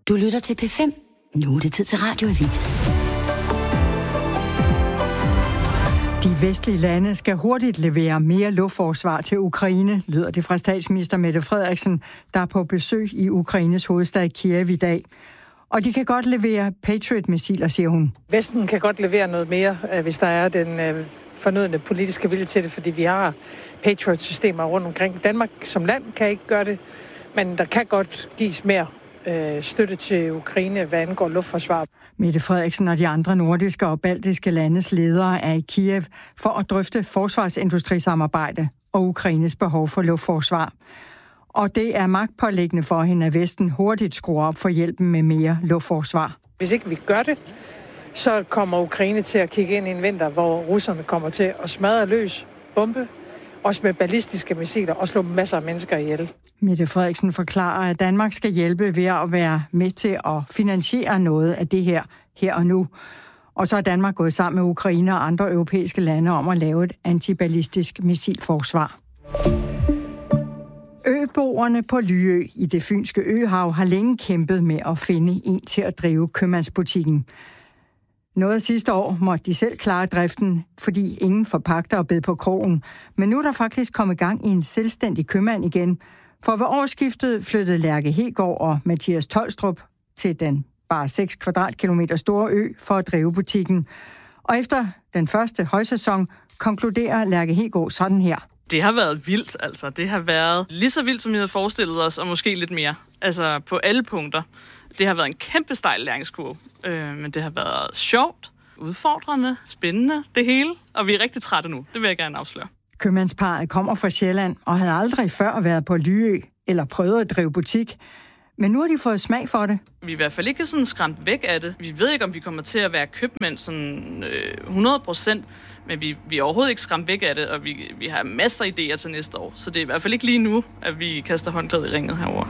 Du lytter til P5. Nu er det tid til Radioavis. De vestlige lande skal hurtigt levere mere luftforsvar til Ukraine, lyder det fra statsminister Mette Frederiksen, der er på besøg i Ukraines hovedstad Kiev i dag. Og de kan godt levere Patriot-missiler, siger hun. Vesten kan godt levere noget mere, hvis der er den fornødne politiske vilje til det, fordi vi har Patriot-systemer rundt omkring. Danmark som land kan ikke gøre det, men der kan godt gives mere støtte til Ukraine, hvad angår luftforsvar. Mette Frederiksen og de andre nordiske og baltiske landes ledere er i Kiev for at drøfte forsvarsindustrisamarbejde og Ukraines behov for luftforsvar. Og det er magtpåliggende for hende, at Vesten hurtigt skruer op for hjælpen med mere luftforsvar. Hvis ikke vi gør det, så kommer Ukraine til at kigge ind i en vinter, hvor russerne kommer til at smadre løs, bombe, også med ballistiske missiler og slå masser af mennesker ihjel. Mette Frederiksen forklarer, at Danmark skal hjælpe ved at være med til at finansiere noget af det her og nu. Og så er Danmark gået sammen med Ukraine og andre europæiske lande om at lave et antiballistisk missilforsvar. Øboerne på Lyø i det fynske øhav har længe kæmpet med at finde en til at drive købmandsbutikken. Noget sidste år måtte de selv klare driften, fordi ingen forpagter og bed på krogen. Men nu er der faktisk kommet gang i en selvstændig købmand igen. For ved årsskiftet flyttede Lærke Hegård og Mathias Tolstrup til den bare 6 kvadratkilometer store ø for at drive butikken. Og efter den første højsæson konkluderer Lærke Hegård sådan her. Det har været vildt, altså. Det har været lige så vildt, som vi havde forestillet os, og måske lidt mere. Altså på alle punkter. Det har været en kæmpe stejl læringskurve, men det har været sjovt, udfordrende, spændende, det hele. Og vi er rigtig trætte nu, det vil jeg gerne afsløre. Købmandsparret kommer fra Sjælland og havde aldrig før været på Lyø eller prøvet at drive butik. Men nu har de fået smag for det. Vi er i hvert fald ikke sådan skræmt væk af det. Vi ved ikke, om vi kommer til at være købmænd sådan 100%, men vi er overhovedet ikke skræmt væk af det, og vi har masser af idéer til næste år. Så det er i hvert fald ikke lige nu, at vi kaster håndklædet i ringet herover.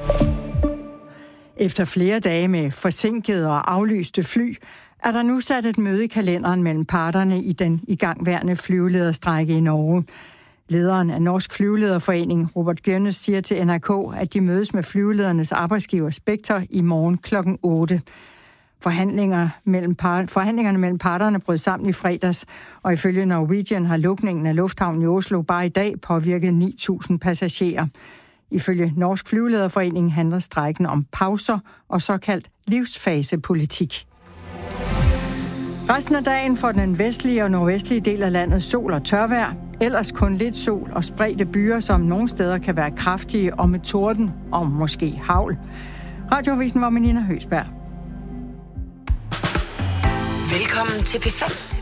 Efter flere dage med forsinkede og aflyste fly, er der nu sat et møde i kalenderen mellem parterne i den igangværende flyvelederstrejke i Norge. Lederen af Norsk Flyvelederforening, Robert Gjørnes, siger til NRK, at de mødes med flyveledernes arbejdsgiver Spektor i morgen kl. 8. Forhandlingerne mellem parterne brød sammen i fredags, og ifølge Norwegian har lukningen af lufthavnen i Oslo bare i dag påvirket 9.000 passagerer. Ifølge Norsk Flyvelederforening handler strejken om pauser og såkaldt livsfasepolitik. Resten af dagen får den vestlige og nordvestlige del af landet sol og tørvejr. Ellers kun lidt sol og spredte byer, som nogle steder kan være kraftige og med torden og måske hagl. Radioavisen var med Nina Høsberg. Velkommen til P5.